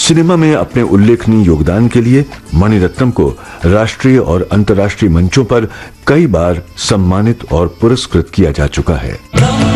Cinema में अपने उल्लेखनीय योगदान के लिए मणिरत्नम को राष्ट्रीय और अंतर्राष्ट्रीय मंचों पर कई बार सम्मानित और पुरस्कृत किया जा चुका है।